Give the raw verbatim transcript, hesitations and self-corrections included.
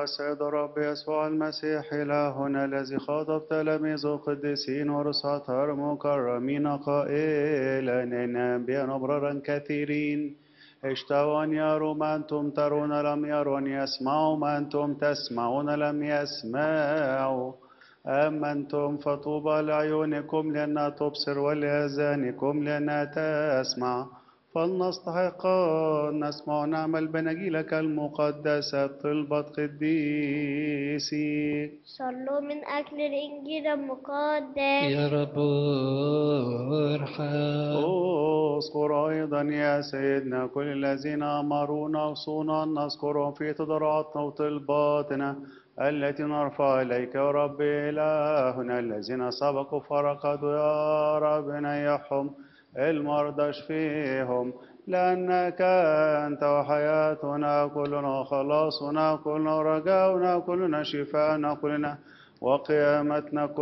السيد الرب يسوع المسيح إلهنا الذي خاطب تلاميذه القديسين ورساته المكرمين قائلا إن أنبياء أبرارا كثيرين اشتهوا أن يروا ما أنتم ترون لم يروا، أن يسمعوا ما أنتم تسمعون لم يسمعوا. أما أنتم فطوبى لعيونكم لأنها تبصر ولآذانكم لأنها تسمع. فلنستحق أن نسمع ونعمل بنجيلك المقدسة طلبة قديسي. صلوا من أجل الإنجيل المقدس. يا رب ارحم. اذكر أيضا يا سيدنا كل الذين أمرونا وصونا أن نذكرهم في تضرعاتنا وطلباتنا التي نرفع إليك يا رب إلهنا. الذين سبقوا فرقدوا يا رب نيحهم، المرضى اشفيهم، لأنك أنت وحياتنا كلنا خلاصنا كلنا رجاؤنا كلنا شفاءنا كلنا وقيامتنا كلنا